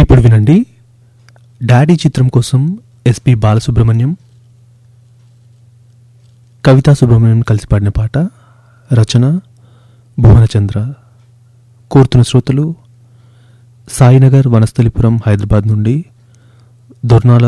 ఇప్పుడు వినండి, డాడీ చిత్రం కోసం ఎస్పి బాలసుబ్రహ్మణ్యం, కవితా సుబ్రహ్మణ్యం కలిసి పాడిన పాట. రచన భువనచంద్ర. కోరుతున్న శ్రోతలు సాయినగర్, వనస్థలిపురం, హైదరాబాద్ నుండి దొర్నాల